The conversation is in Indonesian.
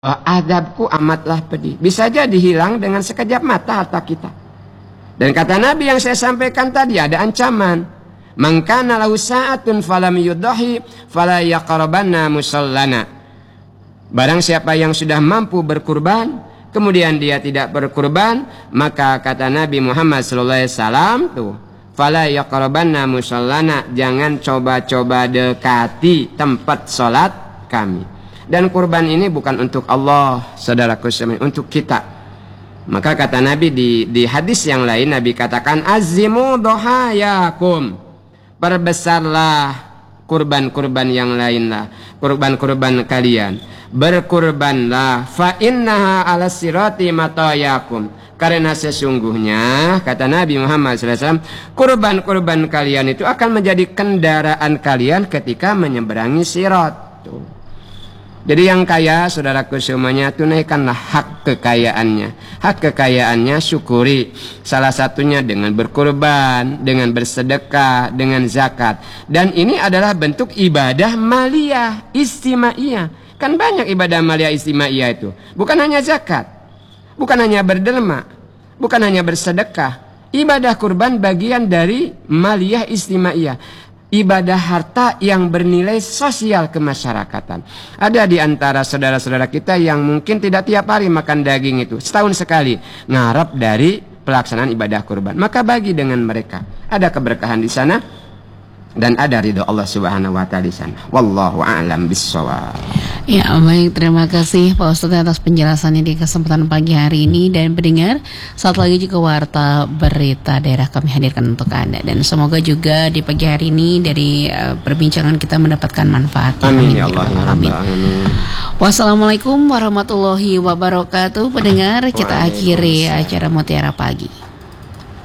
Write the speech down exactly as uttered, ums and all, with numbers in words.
Azabku amatlah pedih. Bisa jadi hilang dengan sekejap mata harta kita. Dan kata Nabi yang saya sampaikan tadi, ada ancaman. Man kana lahu sa'atun falam yudahi fala yaqrabanna musallana. Barang siapa yang sudah mampu berkurban, kemudian dia tidak berkurban, maka kata Nabi Muhammad sallallahu alaihi wasallam tuh, fala yaqrabanna musallana, jangan coba-coba dekati tempat salat kami. Dan kurban ini bukan untuk Allah, saudaraku sekalian, untuk kita. Maka kata Nabi di, di hadis yang lain, Nabi katakan, azimu dohayakum, perbesarlah kurban-kurban yang lainlah, kurban-kurban kalian, berkurbanlah, fa innaha ala sirati matayakum, karena sesungguhnya kata Nabi Muhammad sallallahu alaihi wasallam, kurban-kurban kalian itu akan menjadi kendaraan kalian ketika menyeberangi sirat. Tuh. Jadi yang kaya, saudaraku semuanya, tunaikanlah hak kekayaannya. Hak kekayaannya syukuri. Salah satunya dengan berkurban, dengan bersedekah, dengan zakat. Dan ini adalah bentuk ibadah maliyah, istimaiyah. Kan banyak ibadah maliyah istimaiyah itu. Bukan hanya zakat, bukan hanya berderma, bukan hanya bersedekah. Ibadah kurban bagian dari maliyah istimaiyah. Ibadah harta yang bernilai sosial kemasyarakatan. Ada di antara saudara-saudara kita yang mungkin tidak tiap hari makan daging itu, setahun sekali ngarep dari pelaksanaan ibadah kurban. Maka bagi dengan mereka, ada keberkahan di sana dan ada ridho Allah Subhanahu wa taala di sana. Wallahu a'lam bissawab. Ya, baik, terima kasih Pak Ustadz atas penjelasannya di kesempatan pagi hari ini. Dan pendengar, saat lagi juga warta berita daerah kami hadirkan untuk Anda. Dan semoga juga di pagi hari ini dari uh, perbincangan kita mendapatkan manfaat. Amin ya Allah. Amin. Amin. Wassalamualaikum warahmatullahi wabarakatuh. Pendengar, kita akhiri acara Mutiara Pagi.